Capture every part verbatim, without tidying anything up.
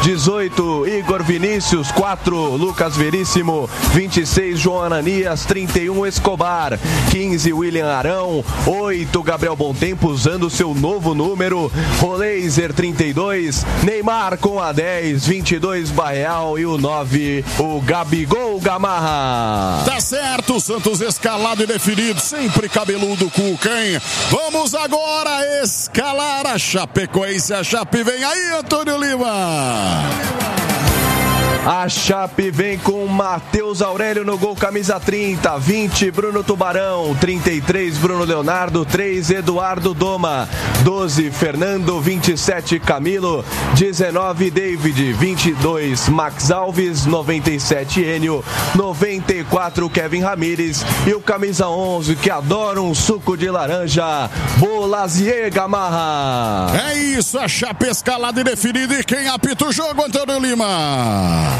dezoito, Igor Vinícius, quatro, Lucas Veríssimo, vinte e seis, João Ananias, trinta e um, Escobar, quinze, William Arão, oito, Gabriel Bontempo usando seu novo número, Roleiser, trinta e dois, Neymar com a dez, vinte e dois, Barreal e o nove, o Gabigol Gamarra. Tá certo, Santos escalado e definido, sempre cabeludo Cuca, hein? Vamos agora escalar a Chapecoense, a Chape vem aí, Antônio Lima. A Chape vem com Matheus Aurélio no gol, camisa trinta, vinte, Bruno Tubarão, trinta e três, Bruno Leonardo, três, Eduardo Doma, doze, Fernando, vinte e sete, Camilo, dezenove, David, vinte e dois, Max Alves, noventa e sete, Enio, noventa e quatro, Kevin Ramírez e o camisa onze, que adora um suco de laranja, Bolazier Gamarra. É isso, a Chape escalada e definida, e quem apita o jogo, Antônio Lima?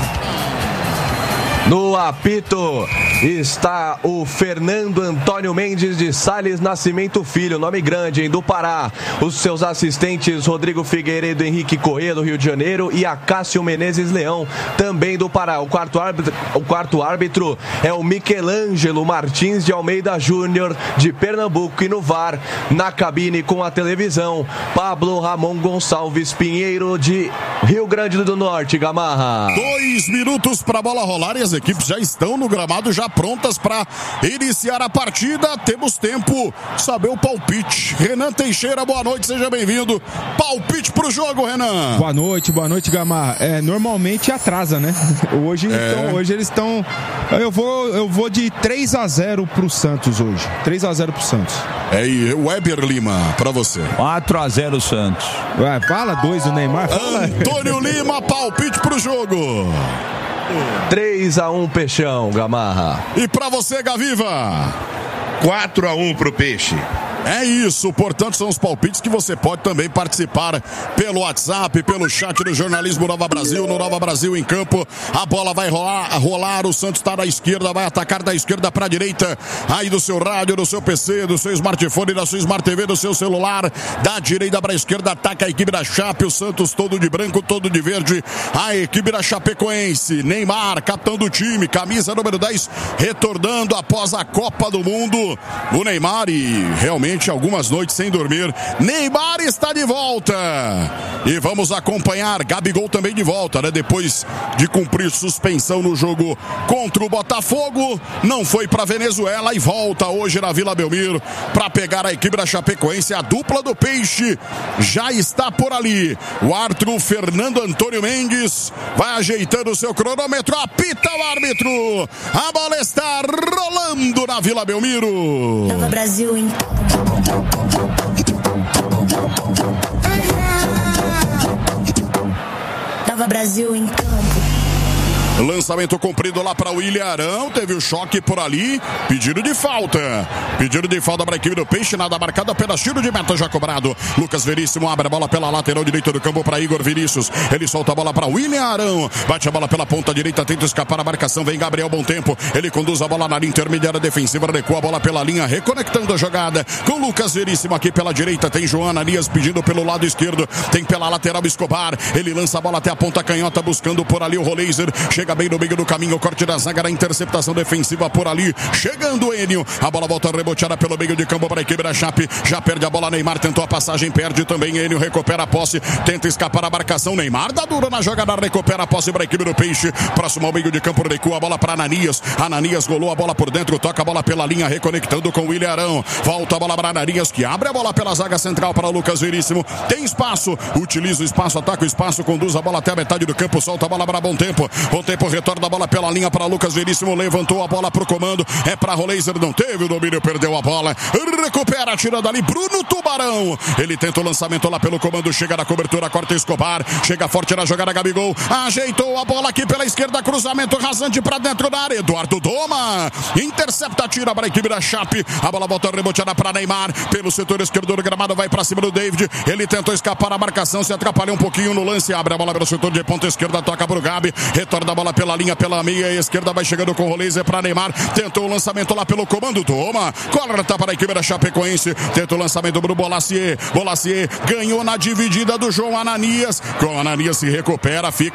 No apito está o Fernando Antônio Mendes de Sales Nascimento Filho, nome grande, hein, do Pará. Os seus assistentes, Rodrigo Figueiredo, Henrique Corrêa, do Rio de Janeiro, e Acácio Menezes Leão, também do Pará. O quarto árbitro, o quarto árbitro é o Michelangelo Martins de Almeida Júnior, de Pernambuco. E no V A R, na cabine com a televisão, Pablo Ramon Gonçalves Pinheiro, de Rio Grande do Norte, Gamarra. Dois minutos para a bola rolar e as equipes já estão no gramado, já prontas para iniciar a partida. Temos tempo, saber o palpite. Renan Teixeira, boa noite, seja bem-vindo. Palpite pro jogo, Renan. Boa noite, boa noite, Gamarra. É, normalmente atrasa, né? Hoje, é. então, hoje eles estão... Eu vou, eu vou de três a zero pro Santos hoje. três a zero pro Santos. É, e Weber Lima, pra você. quatro a zero Santos. Ué, fala dois o Neymar. Fala. Antônio Lima, palpite pro jogo. três a um Peixão, Gamarra. E pra você, Gaviva? quatro a um pro Peixe. É isso, portanto, são os palpites que você pode também participar pelo WhatsApp, pelo chat do Jornalismo Nova Brasil, no Nova Brasil em Campo. A bola vai rolar, rolar, o Santos está na esquerda, vai atacar da esquerda para a direita, aí do seu rádio, do seu P C, do seu smartphone, da sua Smart T V, do seu celular, da direita para a esquerda, ataca a equipe da Chape, o Santos todo de branco, todo de verde, a equipe da Chapecoense, Neymar, capitão do time, camisa número dez, retornando após a Copa do Mundo, o Neymar, e realmente algumas noites sem dormir. Neymar está de volta e vamos acompanhar. Gabigol também de volta, né? Depois de cumprir suspensão no jogo contra o Botafogo, não foi para Venezuela e volta hoje na Vila Belmiro para pegar a equipe da Chapecoense. A dupla do Peixe já está por ali. O árbitro Fernando Antônio Mendes vai ajeitando o seu cronômetro, apita o árbitro, a bola está rolando na Vila Belmiro. Nova Brasil em Nova Brasil em campo. Lançamento comprido lá para o William Arão, teve o choque por ali, pedido de falta, pedido de falta para a equipe do Peixe, nada marcado, apenas tiro de meta já cobrado. Lucas Veríssimo abre a bola pela lateral direita do campo para Igor Vinícius, ele solta a bola para William Arão, bate a bola pela ponta direita, tenta escapar a marcação, vem Gabriel Bontempo, ele conduz a bola na linha intermediária defensiva, recua a bola pela linha, reconectando a jogada com Lucas Veríssimo aqui pela direita, tem João Ananias pedindo pelo lado esquerdo, tem pela lateral Escobar, ele lança a bola até a ponta canhota, buscando por ali o Roleiser, chega bem no meio do caminho, o corte da zaga, a interceptação defensiva por ali, chegando o Enio, a bola volta reboteada pelo meio de campo para a equipe da Chape, já perde a bola, Neymar tentou a passagem, perde também, Enio recupera a posse, tenta escapar a marcação, Neymar dá dura na jogada, recupera a posse para a equipe do Peixe, próximo ao meio de campo, recua a bola para Ananias, Ananias rolou a bola por dentro, toca a bola pela linha, reconectando com o William Arão, volta a bola para Ananias, que abre a bola pela zaga central para o Lucas Veríssimo, tem espaço, utiliza o espaço, ataca o espaço, conduz a bola até a metade do campo, solta a bola para Bontempo, Bontempo retorna a bola pela linha para Lucas Veríssimo, levantou a bola pro comando, é para Roleiser, não teve o domínio, perdeu a bola, recupera, tira dali Bruno Tubarão, ele tenta o lançamento lá pelo comando, chega na cobertura, corta Escobar, chega forte na jogada, Gabigol, ajeitou a bola aqui pela esquerda, cruzamento rasante para dentro da área, Eduardo Doma, intercepta, tira para a equipe da Chape, a bola volta reboteada para Neymar, pelo setor esquerdo do gramado, vai para cima do David, ele tentou escapar a marcação, se atrapalhou um pouquinho no lance, abre a bola pelo setor de ponta esquerda, toca pro Gabi, retorna a bola pela linha, pela meia esquerda, vai chegando com o Roleiser para Neymar, tentou o lançamento lá pelo comando, toma, corta para a equipe da Chapecoense, tenta o lançamento pro Bolazier, Bolazier ganhou na dividida do João Ananias, com o Ananias se recupera, fica